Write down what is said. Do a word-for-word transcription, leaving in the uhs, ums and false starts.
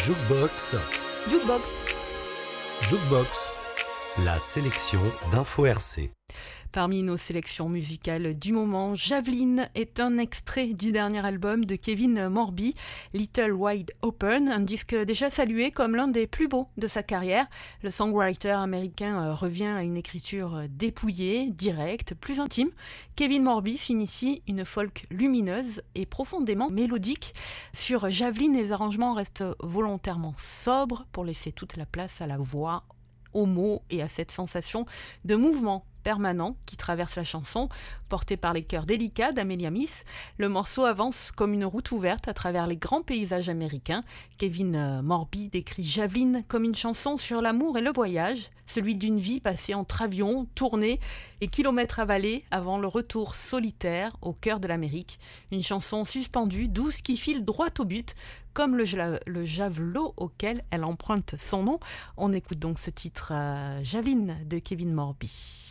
Jukebox, Jukebox. Jukebox, la sélection d'Info R C. Parmi nos sélections musicales du moment, Javeline est un extrait du dernier album de Kevin Morby, Little Wide Open, un disque déjà salué comme l'un des plus beaux de sa carrière. Le songwriter américain revient à une écriture dépouillée, directe, plus intime. Kevin Morby signe ici une folk lumineuse et profondément mélodique. Sur Javeline, les arrangements restent volontairement sobres pour laisser toute la place à la voix, aux mots et à cette sensation de mouvement permanent qui traverse la chanson. Porté par les chœurs délicats d'Amelia Miss, le morceau avance comme une route ouverte à travers les grands paysages américains. Kevin Morby décrit Javeline comme une chanson sur l'amour et le voyage, celui d'une vie passée entre avions, tournées et kilomètres avalés avant le retour solitaire au cœur de l'Amérique. Une chanson suspendue, douce, qui file droit au but, comme le, le javelot auquel elle emprunte son nom. On écoute donc ce titre euh, Javeline de Kevin Morby.